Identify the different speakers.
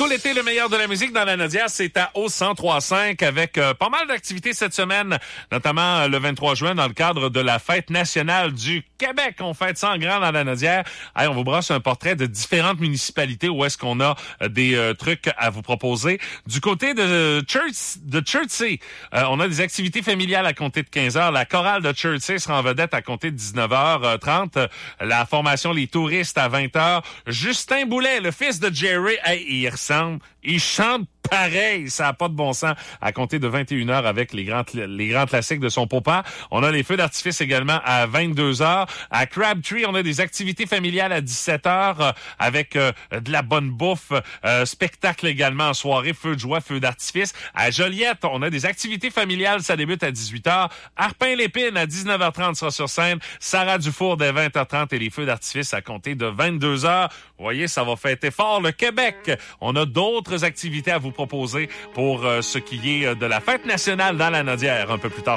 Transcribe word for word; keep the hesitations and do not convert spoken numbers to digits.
Speaker 1: Tout l'été, le meilleur de la musique dans la Nodière, c'est à O cent trois cinq avec euh, pas mal d'activités cette semaine, notamment euh, le vingt-trois juin dans le cadre de la fête nationale du Québec. On fête ça en grand dans la Nodière. Allez, on vous brosse un portrait de différentes municipalités où est-ce qu'on a euh, des euh, trucs à vous proposer. Du côté de Church, de Chertsey, euh, on a des activités familiales à compter de quinze heures. La chorale de Chertsey sera en vedette à compter de dix-neuf heures trente. La formation Les Touristes à vingt heures. Justin Boulet, le fils de Jerry, hey, il ressemble, il chante pareil, ça n'a pas de bon sens, à compter de vingt et une heures avec les grands, les grands classiques de son papa. On a les feux d'artifice également à vingt-deux heures. À Crabtree, on a des activités familiales à dix-sept heures euh, avec euh, de la bonne bouffe, euh, spectacle également en soirée, feux de joie, feux d'artifice. À Joliette, on a des activités familiales, ça débute à dix-huit heures. Arpin-Lépine, à dix-neuf heures trente sera sur scène. Sarah Dufour, dès vingt heures trente et les feux d'artifice à compter de vingt-deux heures. Vous voyez, ça va fêter fort le Québec. On a d'autres activités à vous proposer pour euh, ce qui est de la fête nationale dans la Nodière un peu plus tard.